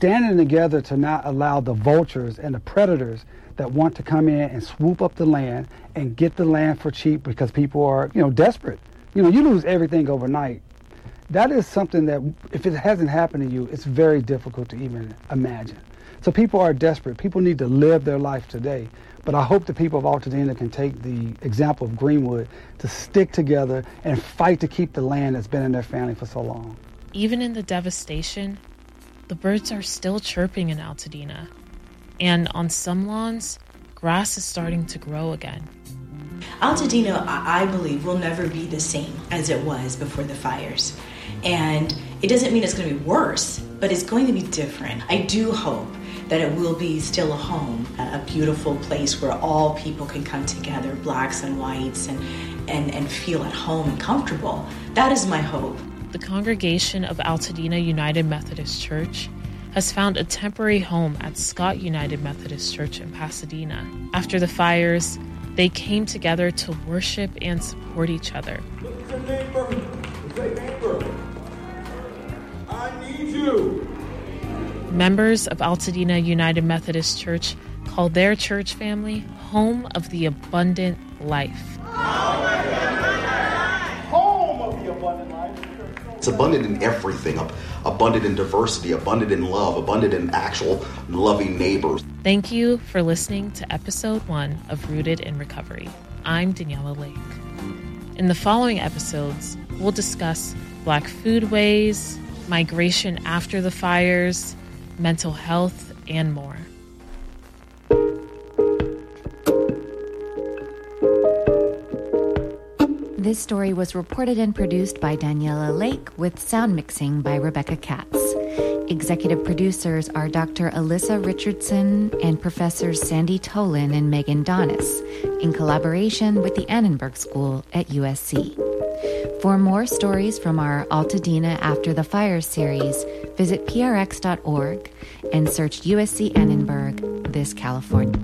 standing together to not allow the vultures and the predators that want to come in and swoop up the land and get the land for cheap because people are, desperate. You lose everything overnight. That is something that, if it hasn't happened to you, it's very difficult to even imagine. So people are desperate. People need to live their life today. But I hope the people of Altadena can take the example of Greenwood to stick together and fight to keep the land that's been in their family for so long. Even in the devastation, the birds are still chirping in Altadena. And on some lawns, grass is starting to grow again. Altadena, I believe, will never be the same as it was before the fires. And it doesn't mean it's going to be worse, but it's going to be different. I do hope that it will be still a home, a beautiful place where all people can come together, blacks and whites, and feel at home and comfortable. That is my hope. The congregation of Altadena United Methodist Church has found a temporary home at Scott United Methodist Church in Pasadena. After the fires, they came together to worship and support each other. Look at your neighbor. Say, neighbor, I need you. Members of Altadena United Methodist Church call their church family Home of the Abundant Life. Home of the abundant life. It's abundant in everything, abundant in diversity, abundant in love, abundant in actual loving neighbors. Thank you for listening to episode 1 of Rooted in Recovery. I'm Daniela Lake. In the following episodes, we'll discuss Black foodways, migration after the fires, mental health, and more. This story was reported and produced by Daniela Lake with sound mixing by Rebecca Katz. Executive producers are Dr. Alyssa Richardson and Professors Sandy Tolan and Megan Donis, in collaboration with the Annenberg School at USC. For more stories from our Altadena After the Fire series, visit prx.org and search USC Annenberg, this California.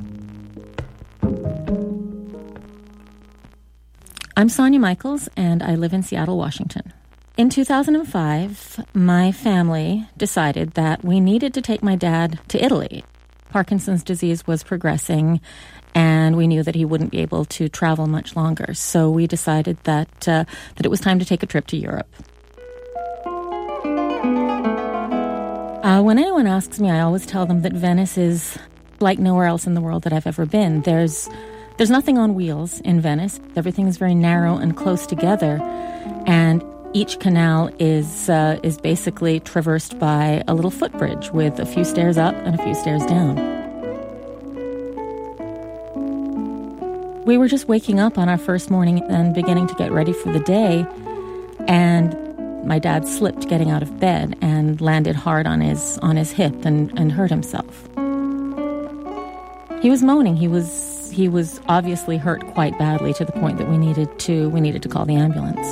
I'm Sonia Michaels, and I live in Seattle, Washington. In 2005, my family decided that we needed to take my dad to Italy. Parkinson's disease was progressing, and we knew that he wouldn't be able to travel much longer. So we decided that it was time to take a trip to Europe. When anyone asks me, I always tell them that Venice is like nowhere else in the world that I've ever been. There's nothing on wheels in Venice. Everything is very narrow and close together, and each canal is basically traversed by a little footbridge with a few stairs up and a few stairs down. We were just waking up on our first morning and beginning to get ready for the day, and my dad slipped getting out of bed and landed hard on his hip and hurt himself. He was moaning. He was obviously hurt quite badly to the point that we needed to call the ambulance.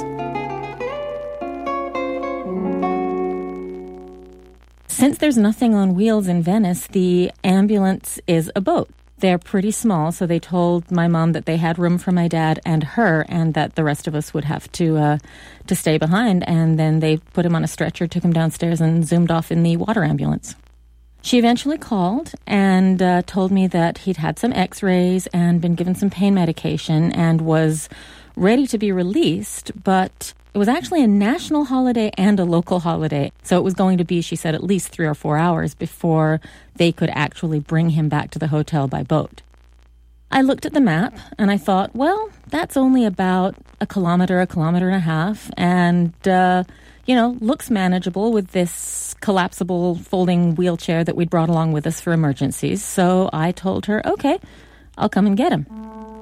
Since there's nothing on wheels in Venice, the ambulance is a boat. They're pretty small, so they told my mom that they had room for my dad and her, and that the rest of us would have to stay behind. And then they put him on a stretcher, took him downstairs, and zoomed off in the water ambulance. She eventually called and told me that he'd had some x-rays and been given some pain medication and was ready to be released, but it was actually a national holiday and a local holiday. So it was going to be, she said, at least 3 or 4 hours before they could actually bring him back to the hotel by boat. I looked at the map and I thought, well, that's only about a kilometer and a half, and looks manageable with this collapsible folding wheelchair that we'd brought along with us for emergencies. So I told her, okay, I'll come and get him.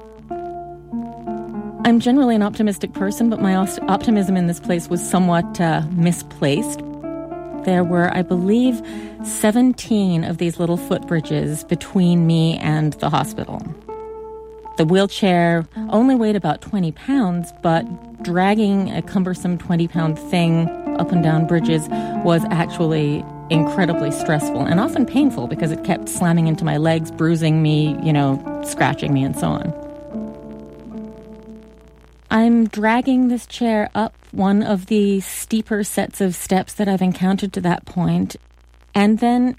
I'm generally an optimistic person, but my optimism in this place was somewhat misplaced. There were, I believe, 17 of these little footbridges between me and the hospital. The wheelchair only weighed about 20 pounds, but dragging a cumbersome 20-pound thing up and down bridges was actually incredibly stressful and often painful because it kept slamming into my legs, bruising me, scratching me, and so on. I'm dragging this chair up one of the steeper sets of steps that I've encountered to that point, and then